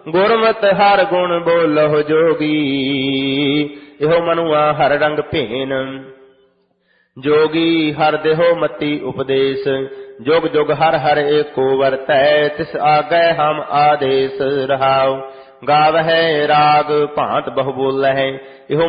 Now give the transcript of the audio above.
ਗੁਰਮਤਿ ਹਰ ਗੁਣ ਬੋਲਹੁ ਜੋਗੀ। ਇਹੋ ਮਨੁਆ ਹਰ ਰੰਗ ਭੇਨ, ਜੋਗੀ ਹਰ ਦੇਹੋ ਮਤੀ ਉਪਦੇਸ਼। ਜੁਗ ਜੁਗ ਹਰ ਹਰ ਏਕੋ ਵਰਤੈ, ਤਿਸ ਆਗੈ ਹਮ ਆਦੇਸ਼। ਰਹਾਉ ਗਾਵਹਿ ਰਾਗ ਭਾਂਤ ਬਹੁ ਬੋਲਹਿ, ਇਹੋ